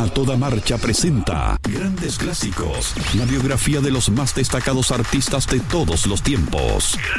A Toda Marcha presenta Grandes Clásicos, la biografía de los más destacados artistas de todos los tiempos.